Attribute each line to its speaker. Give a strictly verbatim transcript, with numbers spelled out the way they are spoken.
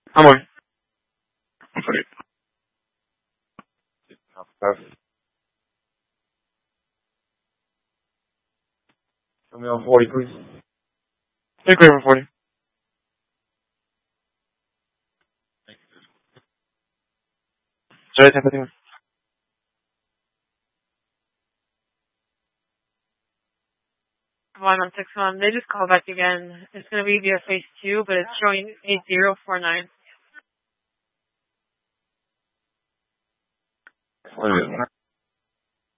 Speaker 1: Amor. I'm sorry. Show me on forty, please. Take away from forty. Sorry, ten fifty-one.
Speaker 2: One on six one. They just call back again. It's gonna be via phase two, but it's showing eight zero four nine.
Speaker 1: Wait a minute.